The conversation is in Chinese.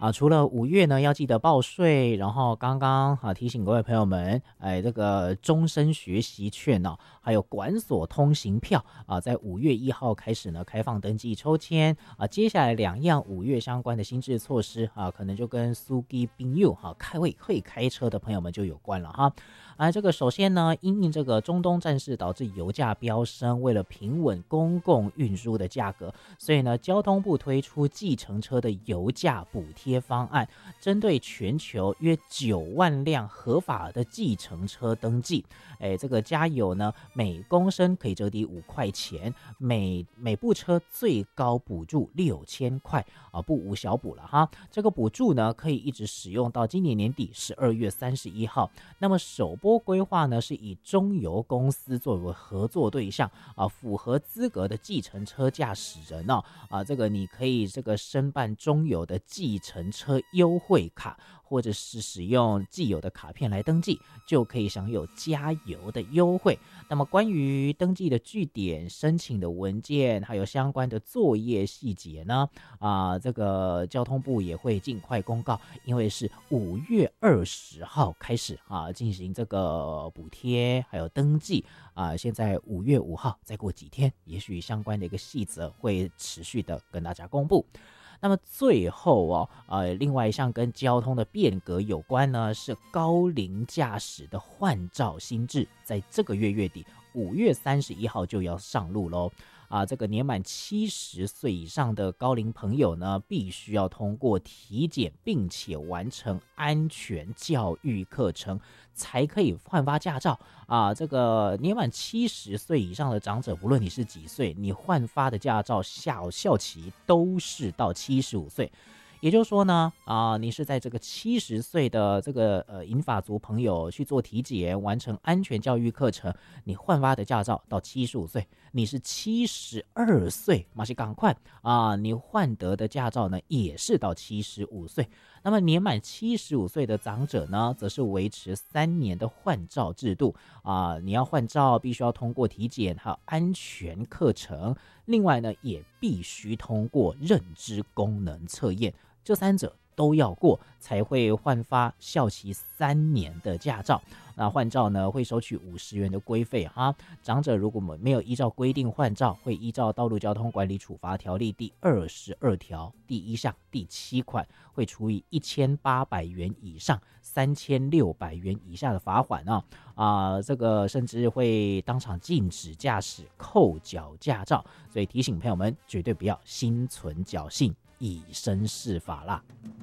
除了5月呢要记得报税，然后刚刚提醒各位朋友们，这个终身学习券哦，还有管所通行票在5月1号开始呢开放登记抽签接下来2样5月相关的新制措施可能就跟司机朋友会开车的朋友们就有关了哈。这个首先呢，因应这个中东战事导致油价飙升，为了平稳公共运输的价格，所以呢，交通部推出计程车的油价补贴方案，针对全球约9万辆合法的计程车登记，这个加油呢，每公升可以折抵5块钱，每部车最高补助6000块不无小补了哈。这个补助呢，可以一直使用到今年年底12月31号。那么首波规划呢，是以中油公司作为合作对象符合资格的计程车驾驶人这个你可以这个申办中油的计程车优惠卡，或者是使用既有的卡片来登记，就可以享有加油的优惠。那么关于登记的据点、申请的文件，还有相关的作业细节呢，这个交通部也会尽快公告，因为是5月20号开始进行这个补贴还有登记现在5月5号，再过几天，也许相关的一个细则会持续的跟大家公布。那么最后另外一项跟交通的变革有关呢，是高龄驾驶的换照新制，在这个月底5月31号就要上路喽。这个年满70岁以上的高龄朋友呢，必须要通过体检，并且完成安全教育课程，才可以换发驾照这个年满70岁以上的长者，不论你是几岁，你换发的驾照效期都是到75岁。也就是说呢，你是在这个70岁的这个银发族朋友去做体检，完成安全教育课程，你换发的驾照到75岁，你是72岁，马上赶快你换得的驾照呢也是到75岁。那么年满75岁的长者呢，则是维持3年的换照制度你要换照必须要通过体检还有安全课程，另外呢也必须通过认知功能测验，这3者都要过才会换发效期3年的驾照。那换照呢会收取50元的规费长者如果没有依照规定换照，会依照道路交通管理处罚条例第22条第1项第7款，会处以1800元以上3600元以下的罚款这个甚至会当场禁止驾驶，扣缴驾照。所以提醒朋友们绝对不要心存侥幸，以身试法啦。